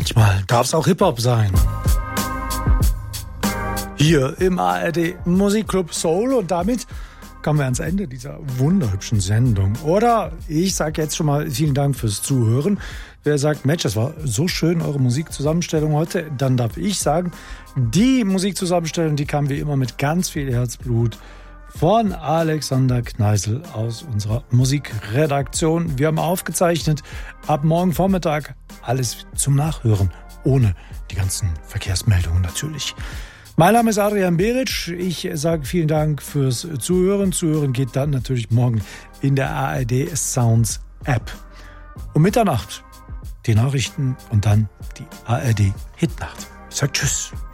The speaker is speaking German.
Manchmal darf es auch Hip-Hop sein. Hier im ARD Musikclub Soul und damit kommen wir ans Ende dieser wunderhübschen Sendung. Oder ich sage jetzt schon mal vielen Dank fürs Zuhören. Wer sagt, Mensch, das war so schön, eure Musikzusammenstellung heute, dann darf ich sagen, die Musikzusammenstellung, die kam wie immer mit ganz viel Herzblut von Alexander Kneisel aus unserer Musikredaktion. Wir haben aufgezeichnet, ab morgen Vormittag alles zum Nachhören, ohne die ganzen Verkehrsmeldungen natürlich. Mein Name ist Adrian Beric. Ich sage vielen Dank fürs Zuhören. Zuhören geht dann natürlich morgen in der ARD Sounds App. Um Mitternacht die Nachrichten und dann die ARD Hitnacht. Ich sage Tschüss.